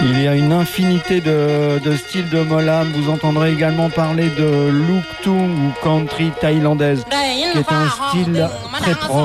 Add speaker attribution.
Speaker 1: Il y a une infinité de styles de molam. Vous entendrez également parler de Look Tung ou country thaïlandaise, qui est un style très proche